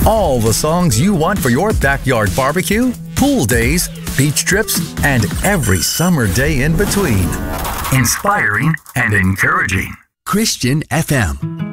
All the songs you want for your backyard barbecue, pool days, beach trips, and every summer day in between. Inspiring and encouraging. Christian FM.